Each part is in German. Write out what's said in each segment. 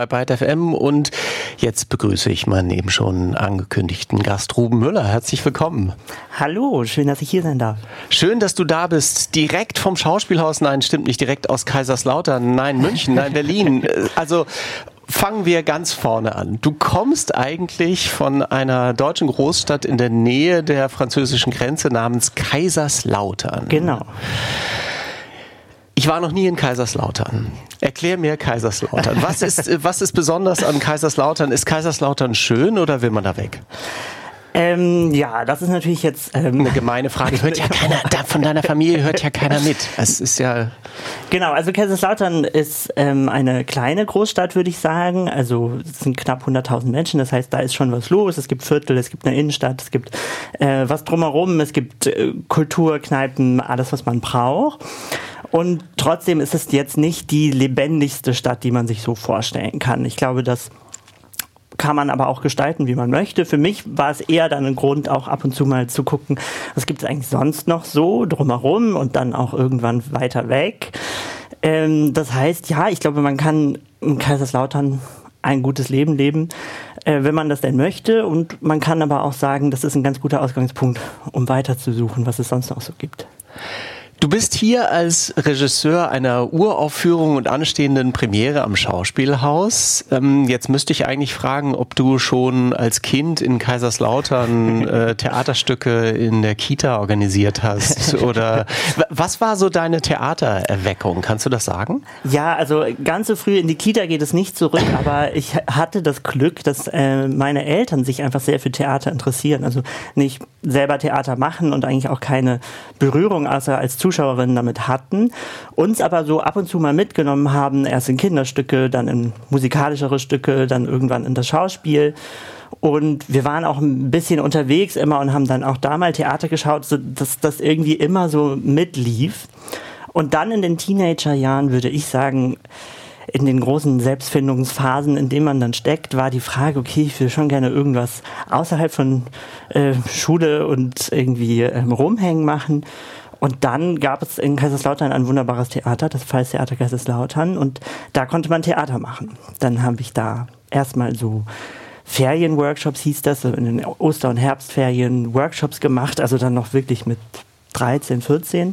bei Byte FM und jetzt begrüße ich meinen eben schon angekündigten Gast Ruben Müller. Herzlich willkommen. Hallo, schön, dass ich hier sein darf. Schön, dass du da bist. Direkt vom Schauspielhaus, nein, stimmt nicht, direkt aus Kaiserslautern, nein, München, nein, Berlin. Also fangen wir ganz vorne an. Du kommst eigentlich von einer deutschen Großstadt in der Nähe der französischen Grenze namens Kaiserslautern. Genau. Ich war noch nie in Kaiserslautern. Erklär mir Kaiserslautern. Was ist besonders an Kaiserslautern? Ist Kaiserslautern schön oder will man da weg? Ja, das ist natürlich jetzt eine gemeine Frage. Hört ja keiner, von deiner Familie hört ja keiner mit. Es ist ja genau, also Kaiserslautern ist eine kleine Großstadt, würde ich sagen. Also es sind knapp 100.000 Menschen. Das heißt, da ist schon was los. Es gibt Viertel, es gibt eine Innenstadt, es gibt was drumherum. Es gibt Kultur, Kneipen, alles, was man braucht. Und trotzdem ist es jetzt nicht die lebendigste Stadt, die man sich so vorstellen kann. Ich glaube, das kann man aber auch gestalten, wie man möchte. Für mich war es eher dann ein Grund, auch ab und zu mal zu gucken, was gibt es eigentlich sonst noch so drumherum und dann auch irgendwann weiter weg. Das heißt, ja, ich glaube, man kann in Kaiserslautern ein gutes Leben leben, wenn man das denn möchte. Und man kann aber auch sagen, das ist ein ganz guter Ausgangspunkt, um weiter zu suchen, was es sonst noch so gibt. Du bist hier als Regisseur einer Uraufführung und anstehenden Premiere am Schauspielhaus. Jetzt müsste ich eigentlich fragen, ob du schon als Kind in Kaiserslautern Theaterstücke in der Kita organisiert hast. Oder was war so deine Theatererweckung? Kannst du das sagen? Ja, also ganz so früh in die Kita geht es nicht zurück, aber ich hatte das Glück, dass meine Eltern sich einfach sehr für Theater interessieren. Also nicht selber Theater machen und eigentlich auch keine Berührung außer als Zuschauerinnen damit hatten, uns aber so ab und zu mal mitgenommen haben, erst in Kinderstücke, dann in musikalischere Stücke, dann irgendwann in das Schauspiel. Und wir waren auch ein bisschen unterwegs immer und haben dann auch da mal Theater geschaut, so dass das irgendwie immer so mitlief. Und dann in den Teenagerjahren, würde ich sagen, in den großen Selbstfindungsphasen, in denen man dann steckt, war die Frage, okay, ich will schon gerne irgendwas außerhalb von Schule und irgendwie rumhängen machen. Und dann gab es in Kaiserslautern ein wunderbares Theater, das Pfalztheater Kaiserslautern, und da konnte man Theater machen. Dann habe ich da erstmal so Ferienworkshops, hieß das, so in den Oster- und Herbstferien Workshops gemacht, also dann noch wirklich mit 13, 14.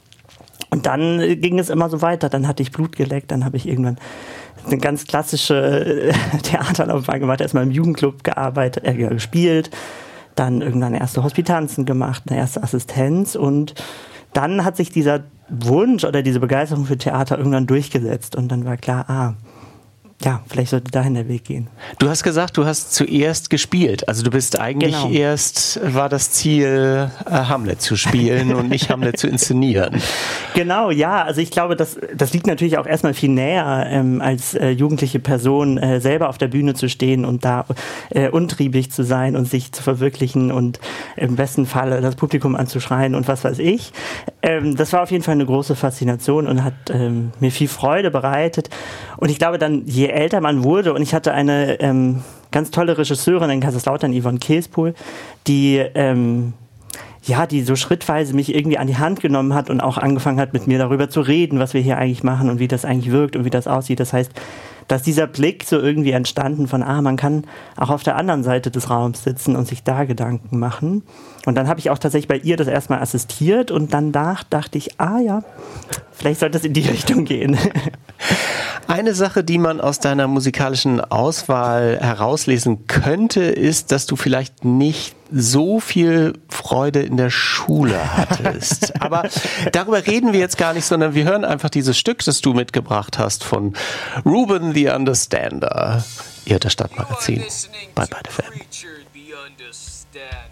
Und dann ging es immer so weiter, dann hatte ich Blut geleckt, dann habe ich irgendwann eine ganz klassische Theaterlaufbahn gemacht, erstmal im Jugendclub gespielt, dann irgendwann erste Hospitanzen gemacht, eine erste Assistenz, und dann hat sich dieser Wunsch oder diese Begeisterung für Theater irgendwann durchgesetzt und dann war klar, ja, vielleicht sollte dahin der Weg gehen. Du hast gesagt, du hast zuerst gespielt. Also du bist eigentlich war das Ziel, Hamlet zu spielen und nicht Hamlet zu inszenieren. Genau, ja. Also ich glaube, das liegt natürlich auch erstmal viel näher, als jugendliche Person selber auf der Bühne zu stehen und da untriebig zu sein und sich zu verwirklichen und im besten Falle das Publikum anzuschreien und was weiß ich. Das war auf jeden Fall eine große Faszination und hat mir viel Freude bereitet. Und ich glaube dann, je älter man wurde, und ich hatte eine ganz tolle Regisseurin in Kaiserslautern, Yvonne Keespohl, die so schrittweise mich irgendwie an die Hand genommen hat und auch angefangen hat, mit mir darüber zu reden, was wir hier eigentlich machen und wie das eigentlich wirkt und wie das aussieht. Das heißt, dass dieser Blick so irgendwie entstanden von, man kann auch auf der anderen Seite des Raums sitzen und sich da Gedanken machen. Und dann habe ich auch tatsächlich bei ihr das erstmal assistiert und dann dachte ich, ja, vielleicht sollte es in die Richtung gehen. Eine Sache, die man aus deiner musikalischen Auswahl herauslesen könnte, ist, dass du vielleicht nicht so viel Freude in der Schule hattest. Aber darüber reden wir jetzt gar nicht, sondern wir hören einfach dieses Stück, das du mitgebracht hast von Ruben the Understander. Ihr hört das Stadtmagazin bei Byte FM.